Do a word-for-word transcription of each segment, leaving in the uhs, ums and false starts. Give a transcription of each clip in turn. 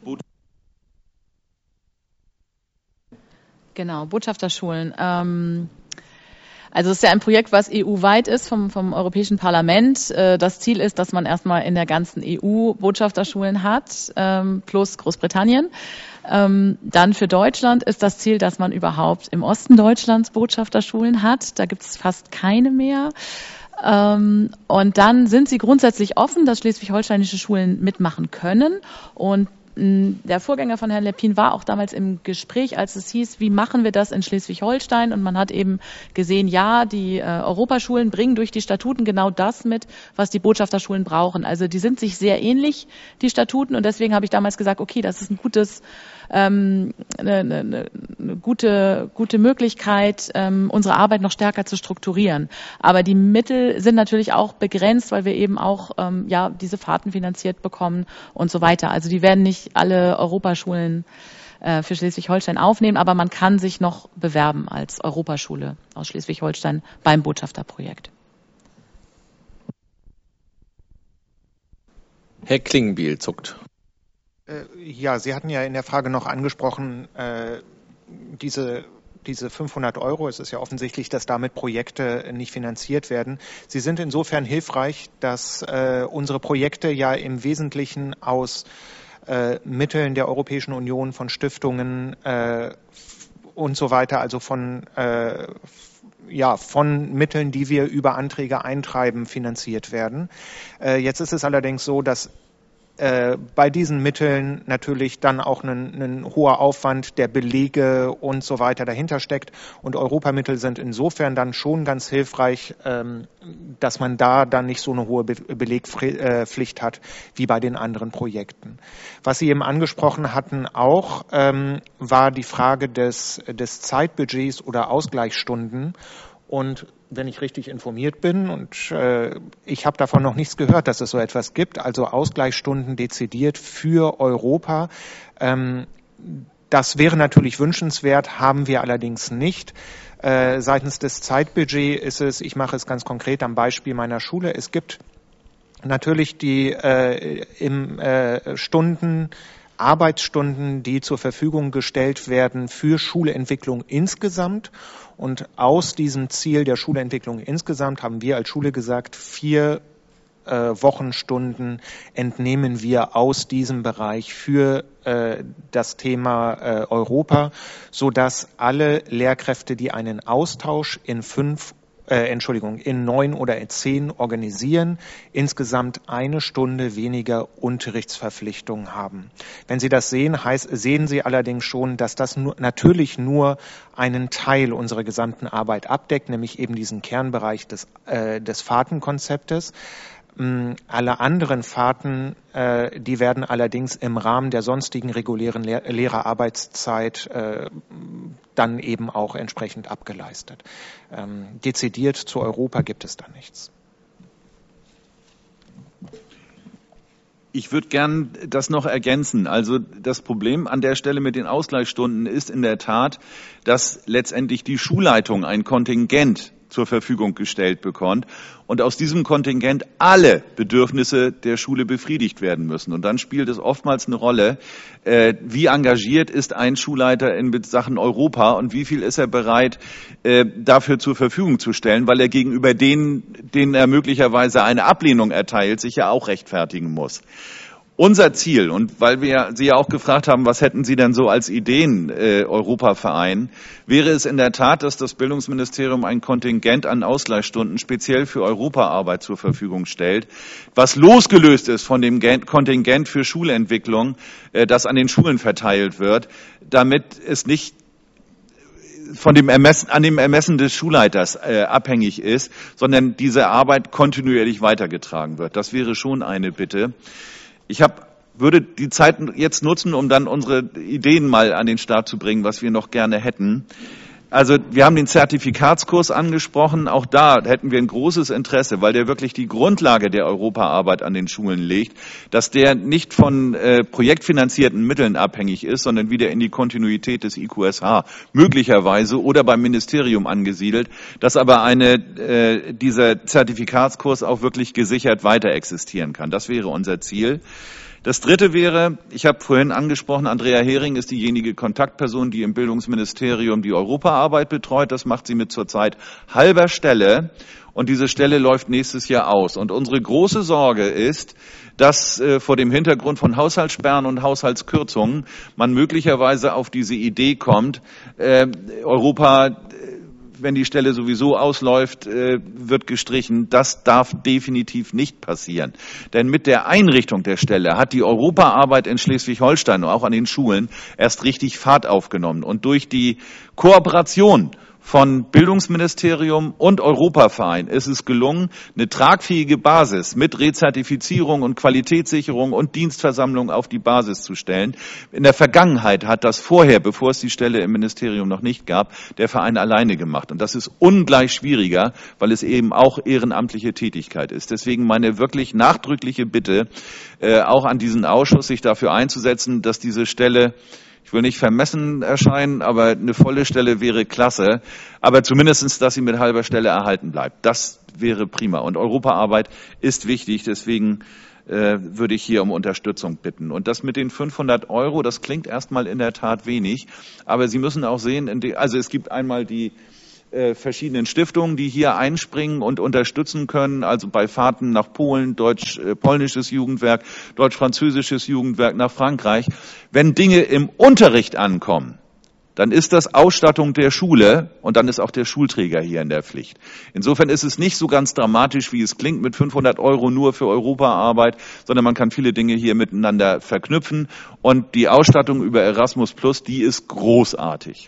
Genau, Botschafterschulen. Ähm Also es ist ja ein Projekt, was E U-weit ist vom, vom Europäischen Parlament. Das Ziel ist, dass man erstmal in der ganzen E U Botschafterschulen hat, plus Großbritannien. Dann für Deutschland ist das Ziel, dass man überhaupt im Osten Deutschlands Botschafterschulen hat. Da gibt es fast keine mehr. Und dann sind sie grundsätzlich offen, dass schleswig-holsteinische Schulen mitmachen können. Und der Vorgänger von Herrn Leppin war auch damals im Gespräch, als es hieß, wie machen wir das in Schleswig-Holstein? Und man hat eben gesehen, ja, die äh, Europaschulen bringen durch die Statuten genau das mit, was die Botschafterschulen brauchen. Also die sind sich sehr ähnlich, die Statuten. Und deswegen habe ich damals gesagt, okay, das ist ein gutes, ähm, eine, eine, eine gute, gute Möglichkeit, ähm, unsere Arbeit noch stärker zu strukturieren. Aber die Mittel sind natürlich auch begrenzt, weil wir eben auch ähm, ja diese Fahrten finanziert bekommen und so weiter. Also die werden nicht alle Europaschulen äh, für Schleswig-Holstein aufnehmen, aber man kann sich noch bewerben als Europaschule aus Schleswig-Holstein beim Botschafterprojekt. Herr Klingenbiel zuckt. Äh, ja, Sie hatten ja in der Frage noch angesprochen, äh, diese diese fünfhundert Euro, es ist ja offensichtlich, dass damit Projekte nicht finanziert werden. Sie sind insofern hilfreich, dass äh, unsere Projekte ja im Wesentlichen aus Äh, Mitteln der Europäischen Union, von Stiftungen äh, und so weiter, also von, äh, ja, von Mitteln, die wir über Anträge eintreiben, finanziert werden. Äh, jetzt ist es allerdings so, dass äh, bei diesen Mitteln natürlich dann auch ein, ein hoher Aufwand der Belege und so weiter dahinter steckt. Und Europamittel sind insofern dann schon ganz hilfreich, ähm, dass man da dann nicht so eine hohe Be- Belegpflicht hat wie bei den anderen Projekten. Was Sie eben angesprochen hatten auch, ähm, war die Frage des, des Zeitbudgets oder Ausgleichsstunden. Und wenn ich richtig informiert bin, und äh, ich habe davon noch nichts gehört, dass es so etwas gibt, also Ausgleichsstunden dezidiert für Europa. Ähm, das wäre natürlich wünschenswert, haben wir allerdings nicht. Äh, seitens des Zeitbudgets ist es, ich mache es ganz konkret am Beispiel meiner Schule, es gibt natürlich die äh, im äh, Stunden, Arbeitsstunden, die zur Verfügung gestellt werden für Schulentwicklung insgesamt. Und aus diesem Ziel der Schulentwicklung insgesamt haben wir als Schule gesagt, vier äh, Wochenstunden entnehmen wir aus diesem Bereich für äh, das Thema äh, Europa, sodass alle Lehrkräfte, die einen Austausch in fünf Äh, Entschuldigung, in neun oder zehn organisieren, insgesamt eine Stunde weniger Unterrichtsverpflichtungen haben. Wenn Sie das sehen, heißt, sehen Sie allerdings schon, dass das nur, natürlich nur einen Teil unserer gesamten Arbeit abdeckt, nämlich eben diesen Kernbereich des, äh, des Fahrtenkonzeptes. Alle anderen Fahrten, äh, die werden allerdings im Rahmen der sonstigen regulären Lehr- Lehrerarbeitszeit äh, dann eben auch entsprechend abgeleistet. Ähm, dezidiert zu Europa gibt es da nichts. Ich würde gern das noch ergänzen. Also das Problem an der Stelle mit den Ausgleichsstunden ist in der Tat, dass letztendlich die Schulleitung ein Kontingent zur Verfügung gestellt bekommt und aus diesem Kontingent alle Bedürfnisse der Schule befriedigt werden müssen. Und dann spielt es oftmals eine Rolle, äh, wie engagiert ist ein Schulleiter in Sachen Europa und wie viel ist er bereit, äh, dafür zur Verfügung zu stellen, weil er gegenüber denen, denen er möglicherweise eine Ablehnung erteilt, sich ja auch rechtfertigen muss. Unser Ziel, und weil wir Sie ja auch gefragt haben, was hätten Sie denn so als Ideen äh, Europaverein, wäre es in der Tat, dass das Bildungsministerium ein Kontingent an Ausgleichsstunden speziell für Europaarbeit zur Verfügung stellt, was losgelöst ist von dem Kontingent für Schulentwicklung, äh, das an den Schulen verteilt wird, damit es nicht von dem Ermessen, an dem Ermessen des Schulleiters äh, abhängig ist, sondern diese Arbeit kontinuierlich weitergetragen wird. Das wäre schon eine Bitte. Ich hab, würde die Zeit jetzt nutzen, um dann unsere Ideen mal an den Start zu bringen, was wir noch gerne hätten. Also wir haben den Zertifikatskurs angesprochen. Auch da hätten wir ein großes Interesse, weil der wirklich die Grundlage der Europaarbeit an den Schulen legt, dass der nicht von äh, projektfinanzierten Mitteln abhängig ist, sondern wieder in die Kontinuität des I Q S H möglicherweise oder beim Ministerium angesiedelt, dass aber eine, äh, dieser Zertifikatskurs auch wirklich gesichert weiter existieren kann. Das wäre unser Ziel. Das Dritte wäre, ich habe vorhin angesprochen, Andrea Hering ist diejenige Kontaktperson, die im Bildungsministerium die Europaarbeit betreut. Das macht sie mit zurzeit halber Stelle. Und diese Stelle läuft nächstes Jahr aus. Und unsere große Sorge ist, dass äh, vor dem Hintergrund von Haushaltssperren und Haushaltskürzungen man möglicherweise auf diese Idee kommt, äh, Europa, wenn die Stelle sowieso ausläuft, äh, wird gestrichen. Das darf definitiv nicht passieren. Denn mit der Einrichtung der Stelle hat die Europaarbeit in Schleswig-Holstein und auch an den Schulen erst richtig Fahrt aufgenommen. Und durch die Kooperation von Bildungsministerium und Europaverein ist es gelungen, eine tragfähige Basis mit Rezertifizierung und Qualitätssicherung und Dienstversammlung auf die Basis zu stellen. In der Vergangenheit hat das vorher, bevor es die Stelle im Ministerium noch nicht gab, der Verein alleine gemacht. Und das ist ungleich schwieriger, weil es eben auch ehrenamtliche Tätigkeit ist. Deswegen meine wirklich nachdrückliche Bitte, äh, auch an diesen Ausschuss, sich dafür einzusetzen, dass diese Stelle, ich will nicht vermessen erscheinen, aber eine volle Stelle wäre klasse. Aber zumindestens, dass sie mit halber Stelle erhalten bleibt. Das wäre prima. Und Europaarbeit ist wichtig. Deswegen äh, würde ich hier um Unterstützung bitten. Und das mit den fünfhundert Euro, das klingt erstmal in der Tat wenig. Aber Sie müssen auch sehen, in die, also es gibt einmal die äh, verschiedenen Stiftungen, die hier einspringen und unterstützen können. Also bei Fahrten nach Polen, deutsch-polnisches äh, Jugendwerk, deutsch-französisches Jugendwerk nach Frankreich. Wenn Dinge im Unterricht ankommen, dann ist das Ausstattung der Schule und dann ist auch der Schulträger hier in der Pflicht. Insofern ist es nicht so ganz dramatisch, wie es klingt, mit fünfhundert Euro nur für Europaarbeit, sondern man kann viele Dinge hier miteinander verknüpfen. Und die Ausstattung über Erasmus Plus, die ist großartig.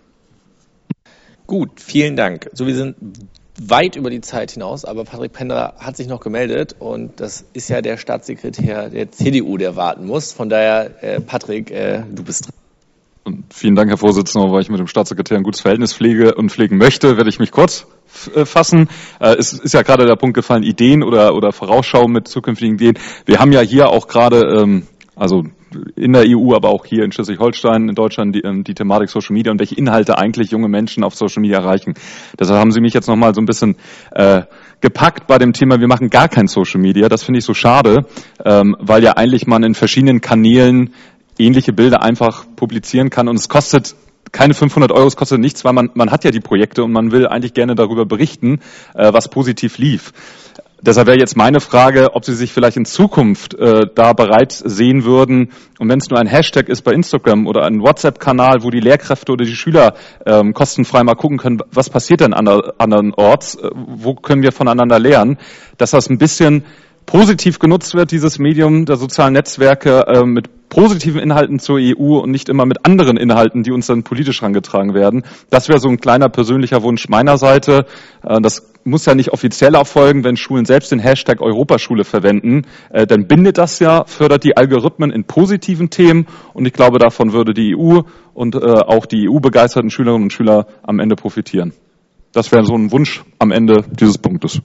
Gut, vielen Dank. So, wir sind weit über die Zeit hinaus, aber Patrick Penderer hat sich noch gemeldet und das ist ja der Staatssekretär der C D U, der warten muss. Von daher, äh, Patrick, äh, du bist dran. Und vielen Dank, Herr Vorsitzender, weil ich mit dem Staatssekretär ein gutes Verhältnis pflege und pflegen möchte, werde ich mich kurz äh, fassen. Äh, es ist ja gerade der Punkt gefallen, Ideen oder, oder Vorausschau mit zukünftigen Ideen. Wir haben ja hier auch gerade, ähm, also in der E U, aber auch hier in Schleswig-Holstein, in Deutschland, die, die Thematik Social Media und welche Inhalte eigentlich junge Menschen auf Social Media erreichen. Deshalb haben Sie mich jetzt nochmal so ein bisschen äh, gepackt bei dem Thema, wir machen gar kein Social Media. Das finde ich so schade, ähm, weil ja eigentlich man in verschiedenen Kanälen ähnliche Bilder einfach publizieren kann und es kostet keine fünfhundert Euro, es kostet nichts, weil man, man hat ja die Projekte und man will eigentlich gerne darüber berichten, äh, was positiv lief. Deshalb wäre jetzt meine Frage, ob Sie sich vielleicht in Zukunft äh, da bereit sehen würden, und wenn es nur ein Hashtag ist bei Instagram oder ein WhatsApp-Kanal, wo die Lehrkräfte oder die Schüler ähm, kostenfrei mal gucken können, was passiert denn ander, andernorts, äh, wo können wir voneinander lernen, dass das ein bisschen positiv genutzt wird, dieses Medium der sozialen Netzwerke, äh, mit positiven Inhalten zur E U und nicht immer mit anderen Inhalten, die uns dann politisch herangetragen werden. Das wäre so ein kleiner persönlicher Wunsch meiner Seite. Äh, das muss ja nicht offiziell erfolgen, wenn Schulen selbst den Hashtag Europaschule verwenden. Äh, dann bindet das ja, fördert die Algorithmen in positiven Themen und ich glaube, davon würde die E U und äh, auch die E U-begeisterten Schülerinnen und Schüler am Ende profitieren. Das wäre so ein Wunsch am Ende dieses Punktes.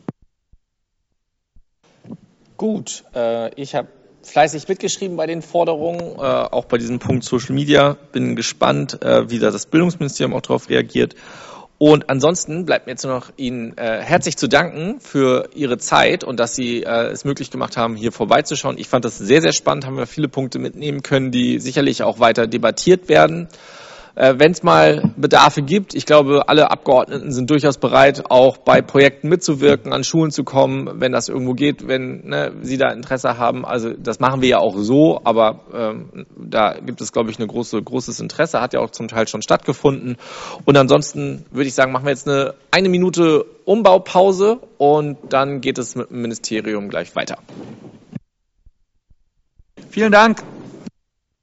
Gut, äh, ich habe fleißig mitgeschrieben bei den Forderungen, äh, auch bei diesem Punkt Social Media. Bin gespannt, äh, wie da das Bildungsministerium auch darauf reagiert. Und ansonsten bleibt mir jetzt nur noch Ihnen äh, herzlich zu danken für Ihre Zeit und dass Sie äh, es möglich gemacht haben, hier vorbeizuschauen. Ich fand das sehr, sehr spannend, haben wir viele Punkte mitnehmen können, die sicherlich auch weiter debattiert werden. Äh, wenn es mal Bedarfe gibt, ich glaube, alle Abgeordneten sind durchaus bereit, auch bei Projekten mitzuwirken, an Schulen zu kommen, wenn das irgendwo geht, wenn ne, Sie da Interesse haben. Also das machen wir ja auch so, aber ähm, da gibt es, glaube ich, ein große, großes Interesse, hat ja auch zum Teil schon stattgefunden. Und ansonsten würde ich sagen, machen wir jetzt eine eine Minute Umbaupause und dann geht es mit dem Ministerium gleich weiter. Vielen Dank.